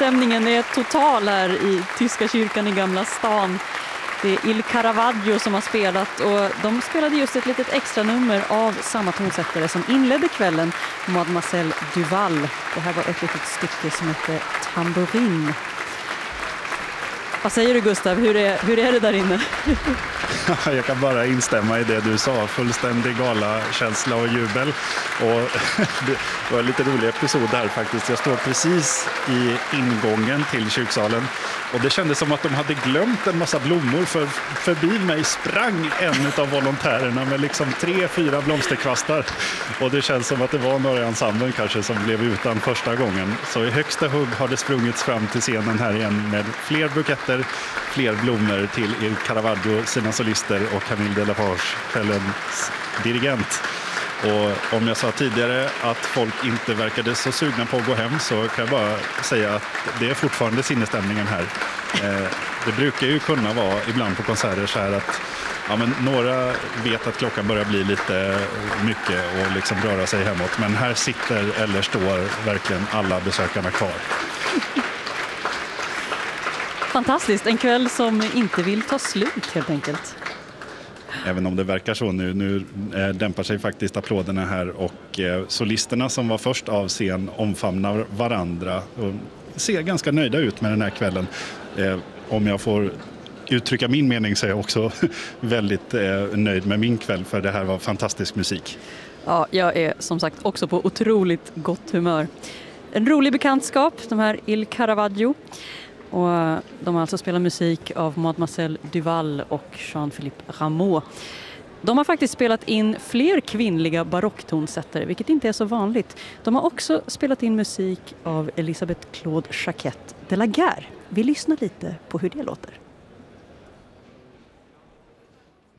Stämningen är total här i Tyska kyrkan i Gamla stan. Det är Il Caravaggio som har spelat och de spelade just ett litet extra nummer av samma tonsättare som inledde kvällen, Mademoiselle Duval. Det här var ett litet stycke som heter Tamburin. Vad säger du, Gustav? Hur är det där inne? Jag kan bara instämma i det du sa. Fullständig galakänsla och jubel. Och det var en lite rolig episod där faktiskt. Jag står precis i ingången till kyrksalen. Och det kändes som att de hade glömt en massa blommor. Förbi mig sprang en av volontärerna med liksom 3-4 blomsterkvastar. Och det känns som att det var några i ensemblen kanske som blev utan första gången. Så i högsta hugg har det sprungits fram till scenen här igen med fler buketter, fler blommor till Il Caravaggio, sina solister och Camille Delafage, kvällens dirigent. Och om jag sa tidigare att folk inte verkade så sugna på att gå hem, så kan jag bara säga att det är fortfarande sinnesstämningen här. Det brukar ju kunna vara ibland på konserter så här att några vet att klockan börjar bli lite mycket och liksom röra sig hemåt. Men här sitter eller står verkligen alla besökarna kvar. Fantastiskt, en kväll som inte vill ta slut helt enkelt. Även om det verkar så nu dämpar sig faktiskt applåderna här och solisterna som var först av scen omfamnar varandra och ser ganska nöjda ut med den här kvällen. Om jag får uttrycka min mening så är jag också väldigt nöjd med min kväll, för det här var fantastisk musik. Ja, jag är som sagt också på otroligt gott humör. En rolig bekantskap, de här Il Caravaggio. Och de har alltså spelat musik av Mademoiselle Duval och Jean-Philippe Rameau. De har faktiskt spelat in fler kvinnliga barocktonsättare, vilket inte är så vanligt. De har också spelat in musik av Elisabeth Claude Jacquet de la Guerre. Vi lyssnar lite på hur det låter.